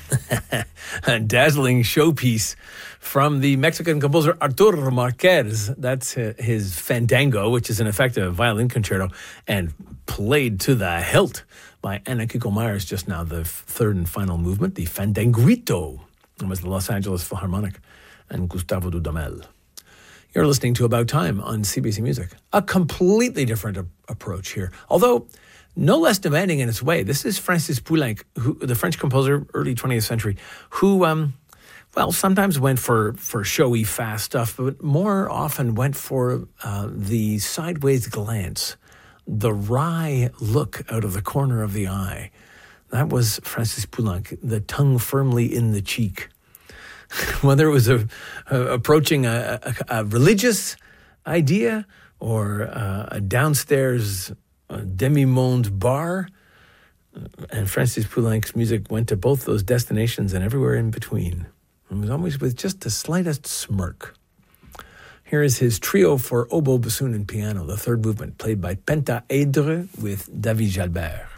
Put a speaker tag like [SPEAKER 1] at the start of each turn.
[SPEAKER 1] A dazzling showpiece from the Mexican composer Arturo Marquez. That's his Fandango, which is in effect a violin concerto, and played to the hilt by Ana Kiko Myers just now, the third and final movement, the Fandanguito. It was the Los Angeles Philharmonic and Gustavo Dudamel. You're listening to About Time on CBC Music. A completely different approach here, although no less demanding in its way. This is Francis Poulenc, the French composer, early 20th century, who, sometimes went for showy, fast stuff, but more often went for the sideways glance, the wry look out of the corner of the eye. That was Francis Poulenc, the tongue firmly in the cheek. Whether it was approaching a religious idea or a downstairs demi-monde bar, and Francis Poulenc's music went to both those destinations and everywhere in between. It was always with just the slightest smirk. Here is his trio for oboe, bassoon, and piano, the third movement, played by Pentaedre with David Jalbert.